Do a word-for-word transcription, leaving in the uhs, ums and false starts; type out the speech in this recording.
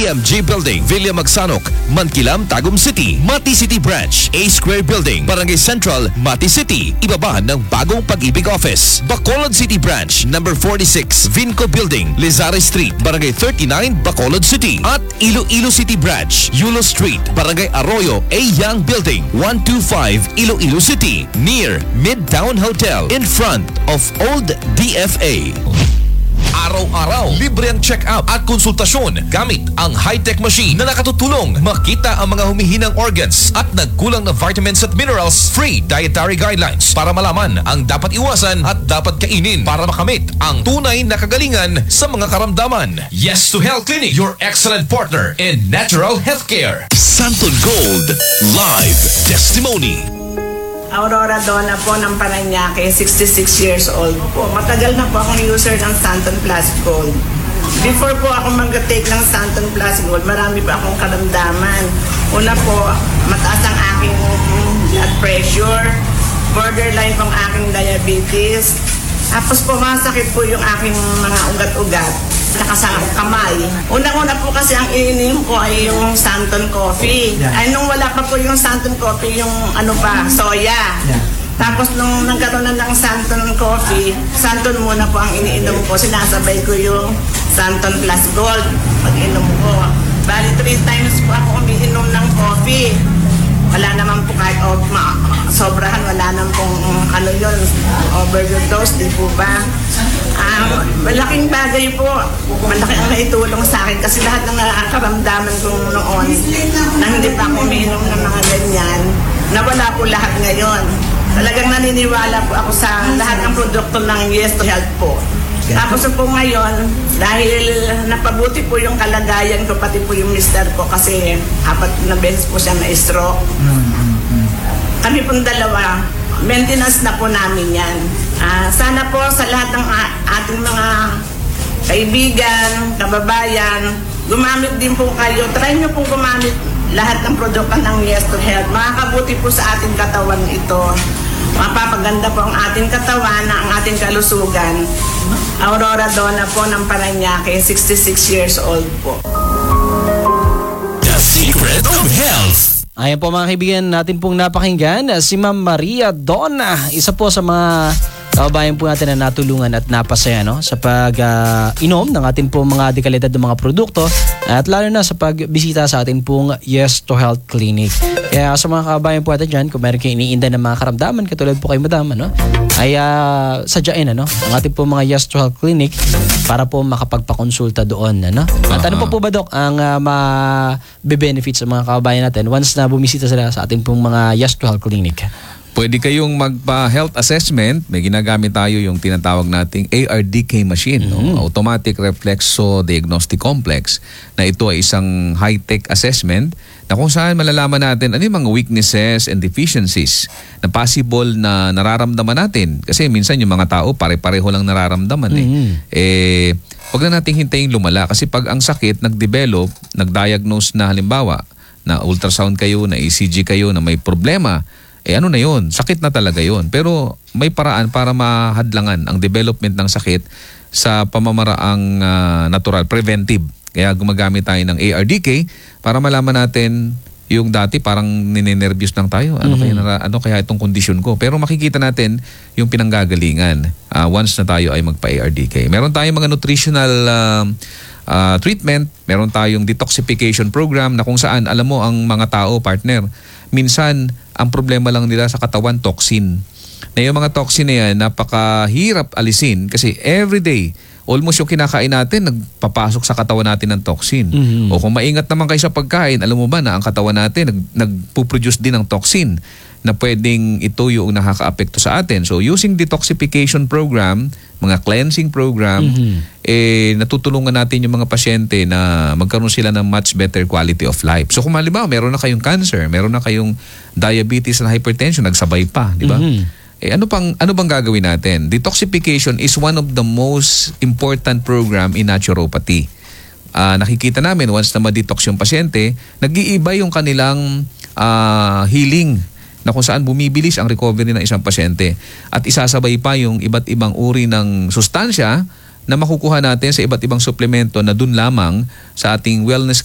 D M G Building, Villa Magsanok, Mankilam, Tagum City. Mati City Branch, A Square Building, Barangay Central, Mati City. Ibaba ng bagong Pag-ibig Office. Bacolod City Branch, number forty-six, Vinco Building, Lizares Street, Barangay thirty-nine, Bacolod City. At Iloilo City Branch, Yulo Street, Barangay Arroyo, A Young Building, one twenty-five, Iloilo City, near Midtown Hotel, in front of Old D F A. Araw-araw, libre ang check-up at konsultasyon gamit ang high-tech machine na nakatutulong makita ang mga humihinang organs at nagkulang na vitamins at minerals. Free dietary guidelines para malaman ang dapat iwasan at dapat kainin para makamit ang tunay na kagalingan sa mga karamdaman. Yes to Health Clinic, your excellent partner in natural healthcare. Santon Gold Live Testimony. Aurora Donna po ng Parañaque, sixty-six years old po. Matagal na po akong user ng Santon Plus Gold. Before po ako mag-take ng Santon Plus Gold, marami pa akong karamdaman. Una po, mataas ang aking blood pressure, borderline pong aking diabetes. Tapos po, masakit po yung aking mga ugat-ugat. Nakasama ko kamay. Unang-una po kasi ang ininom ko ay yung Santon Coffee. Yeah. Ay nung wala pa po yung Santon Coffee, yung ano pa, soya. Yeah. Tapos nung nagkaroon na ng Santon Coffee, Santon muna po ang iniinom ko. Sinasabay ko yung Santon Plus Gold pag-inom ko. Bali, three times po ako umiinom ng coffee. Wala naman po kahit oh, ma- sobrahan, wala naman pong um, ano yun, overdose, di po ba? Um, malaking bagay po, malaki ang naitulong sa akin kasi lahat ng nakakaramdaman ko noon na hindi pa ako umiinom ng mga ganyan, nawala po lahat ngayon. Talagang naniniwala po ako sa lahat ng produkto ng Yes to Health po. Tapos po ngayon, dahil napabuti po yung kalagayan ko, pati po yung mister ko kasi apat na beses po siya na-stroke. Kami pong dalawa, maintenance na po namin yan. Uh, sana po sa lahat ng uh, ating mga kaibigan, kababayan, gumamit din po kayo. Try nyo pong gumamit lahat ng produkto ng Yes to Health. Makakabuti po sa ating katawan ito. Mapapaganda po ang ating katawan na ang ating kalusugan. Aurora Donna po ng Parañaque, sixty-six years old po. The Secret of Health. Ayan po mga kaibigan, natin pong napakinggan si Ma'am Maria Donna, isa po sa mga kababayan po natin na natulungan at napasaya no, sa pag-inom uh, ng atin pong mga dekalidad ng mga produkto at lalo na sa pagbisita sa atin pong Yes to Health Clinic. Kaya sa mga kababayan po natin dyan, kung meron kayo iniinda ng mga karamdaman katulad po kay Madam, ano, ay uh, sadyain ano, ang ating pong mga Yes to Health Clinic para po makapagpakonsulta doon. Ano? At ano po po ba, Dok, ang uh, ma-benefit sa mga kababayan natin once na bumisita sila sa ating pong mga Yes to Health Clinic? Pwede kayong magpa-health assessment. May ginagamit tayo yung tinatawag nating A R D K machine, mm-hmm. no? Automatic Reflexo Diagnostic Complex, na ito ay isang high-tech assessment na kung saan malalaman natin ano yung mga weaknesses and deficiencies na possible na nararamdaman natin. Kasi minsan yung mga tao pare-pareho lang nararamdaman. Mm-hmm. Eh, eh wag na nating hintayin lumala kasi pag ang sakit nag-develop, nag-diagnose na halimbawa na ultrasound kayo, na E C G kayo, na may problema, eh ano na yun, sakit na talaga yun. Pero may paraan para mahadlangan ang development ng sakit sa pamamaraang uh, natural, preventive. Kaya gumagamit tayo ng A R D K para malaman natin yung dati parang ninenervyos lang tayo. Ano, mm-hmm. kaya, ano kaya itong kondisyon ko? Pero makikita natin yung pinanggagalingan uh, once na tayo ay magpa-A R D K. Meron tayong mga nutritional uh, uh, treatment, meron tayong detoxification program na kung saan, alam mo, ang mga tao, partner, minsan ang problema lang nila sa katawan, toxin. Na yung mga toxin na yan, napakahirap alisin kasi everyday, almost yung kinakain natin, nagpapasok sa katawan natin ng toxin. Mm-hmm. O kung maingat naman kayo sa pagkain, alam mo ba na ang katawan natin nag, nagpuproduce din ng toxin na pwedeng ito yung nakaka-apekto sa atin. So using detoxification program, mga cleansing program, mm-hmm. eh natutulungan natin yung mga pasyente na magkaroon sila ng much better quality of life. So kung halimbawa, meron na kayong cancer, meron na kayong diabetes and hypertension, nagsabay pa, di ba? Mm-hmm. Eh ano pang ano bang gagawin natin? Detoxification is one of the most important program in naturopathy. Uh, nakikita namin once na ma-detox yung pasyente, nag-iiba yung kanilang uh, healing na kung saan bumibilis ang recovery ng isang pasyente. At isasabay pa yung iba't ibang uri ng sustansya na makukuha natin sa iba't ibang suplemento na dun lamang sa ating wellness